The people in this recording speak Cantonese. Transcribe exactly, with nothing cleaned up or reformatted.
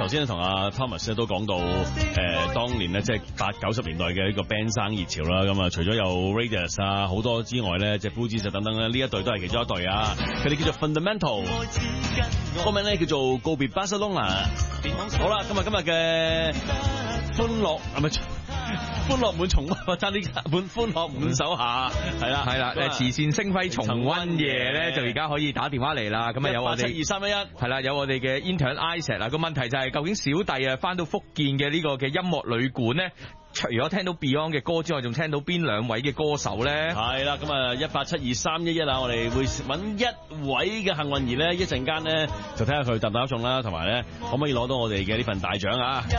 先同阿 Thomas 咧都講到，誒、呃、當年咧即係八九十年代嘅呢個 band 生熱潮啦。咁啊，除咗有 Radius 啊好多之外咧，即係 Fugees等等咧，呢一隊都係其中一隊啊。佢哋叫做 Fundamental， 歌名咧叫做告別巴塞隆拿。好啦，今日今日嘅歡樂係咪？歡樂滿重溫，差啲滿歡樂滿手下，係啦係啦，誒慈善星輝重溫夜咧，就而家可以打電話嚟啦。咁啊有我哋七二三一一， 係啦，有我哋嘅 intern Isaac 啦。個問題就係究竟小弟啊翻到福建嘅呢個嘅音樂旅館咧，除咗聽到 Beyond 嘅歌之外，仲聽到邊兩位嘅歌手咧？ 係啦，咁啊一八七二三一一啊，我哋會揾一位嘅幸運兒咧，一陣間咧就睇下佢答唔答中啦，同埋咧可唔可以攞到我哋嘅呢份大獎啊！